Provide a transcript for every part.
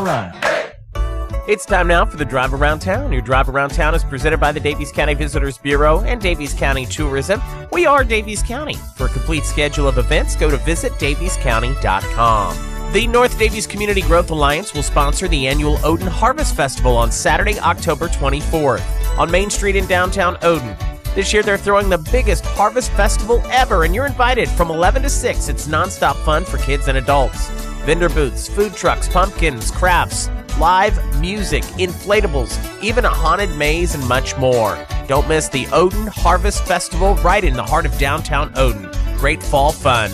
run. It's time now for the Drive Around Town. Your Drive Around Town is presented by the Daviess County Visitors Bureau and Daviess County Tourism. We are Daviess County. For a complete schedule of events, go to visitdaviesscounty.com. The North Daviess Community Growth Alliance will sponsor the annual Odin Harvest Festival on Saturday, October 24th on Main Street in downtown Odin. This year, they're throwing the biggest harvest festival ever, and you're invited from 11 to 6. It's nonstop fun for kids and adults. Vendor booths, food trucks, pumpkins, crafts, live music, inflatables, even a haunted maze, and much more. Don't miss the Odin Harvest Festival right in the heart of downtown Odin. Great fall fun.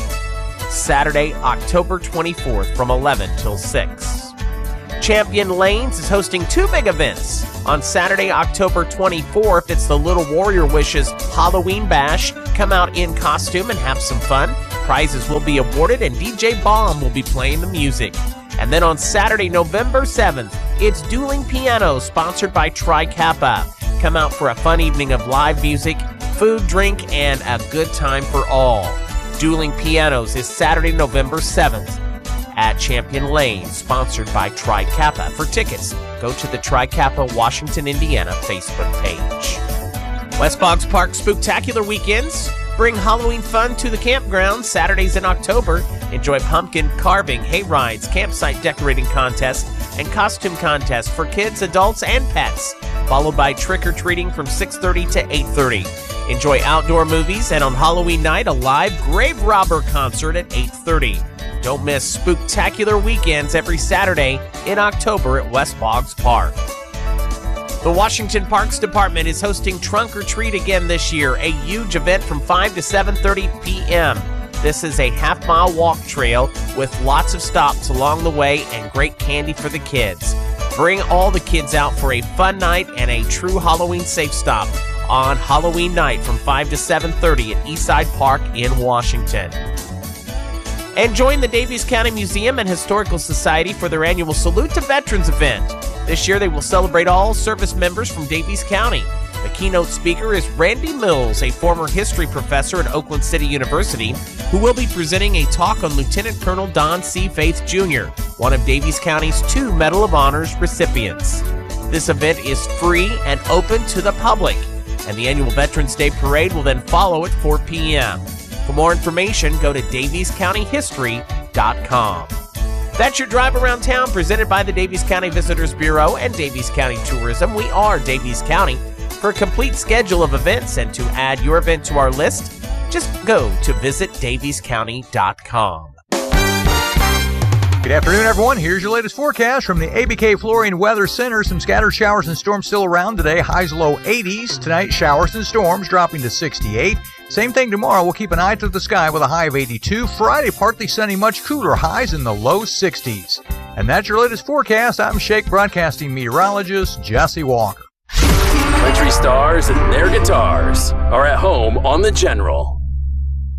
Saturday, October 24th from 11 till 6. Champion Lanes is hosting two big events. On Saturday, October 24th, it's the Little Warrior Wishes Halloween Bash. Come out in costume and have some fun. Prizes will be awarded and DJ Bomb will be playing the music. And then on Saturday, November 7th, it's Dueling Piano, sponsored by Tri Kappa. Come out for a fun evening of live music, food, drink, and a good time for all. Dueling Pianos is Saturday, November 7th at Champion Lane, sponsored by Tri Kappa. For tickets, go to the Tri Kappa Washington, Indiana Facebook page. West Boggs Park Spooktacular Weekends. Bring Halloween fun to the campground Saturdays in October. Enjoy pumpkin carving, hay rides, campsite decorating contests, and costume contests for kids, adults, and pets, followed by trick-or-treating from 6:30 to 8:30. Enjoy outdoor movies, and on Halloween night, a live Grave Robber concert at 8:30. Don't miss Spooktacular Weekends every Saturday in October at West Boggs Park. The Washington Parks Department is hosting Trunk or Treat again this year, a huge event from 5 to 7:30 p.m. This is a half-mile walk trail with lots of stops along the way and great candy for the kids. Bring all the kids out for a fun night and a true Halloween safe stop on Halloween night from 5 to 7:30 at Eastside Park in Washington. And join the Daviess County Museum and Historical Society for their annual Salute to Veterans event. This year, they will celebrate all service members from Daviess County. The keynote speaker is Randy Mills, a former history professor at Oakland City University, who will be presenting a talk on Lieutenant Colonel Don C. Faith Jr., one of Daviess County's 2 Medal of Honors recipients. This event is free and open to the public, and the annual Veterans Day Parade will then follow at 4 p.m. For more information, go to daviesscountyhistory.com. That's your Drive Around Town presented by the Daviess County Visitors Bureau and Daviess County Tourism. We are Daviess County. For a complete schedule of events and to add your event to our list, just go to visitdaviesscounty.com. Good afternoon, everyone. Here's your latest forecast from the ABK Flooring Weather Center. Some scattered showers and storms still around today. Highs low 80s. Tonight, showers and storms dropping to 68. Same thing tomorrow. We'll keep an eye to the sky with a high of 82. Friday, partly sunny, much cooler. Highs in the low 60s. And that's your latest forecast. I'm Shake Broadcasting meteorologist Jesse Walker. Country stars and their guitars are at home on The General.